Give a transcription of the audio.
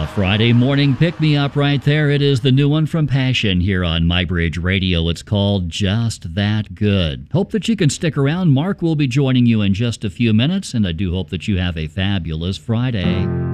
A Friday morning pick-me-up right there. It is the new one from Passion here on MyBridge Radio. It's called Just That Good. Hope that you can stick around. Mark will be joining you in just a few minutes, and I do hope that you have a fabulous Friday.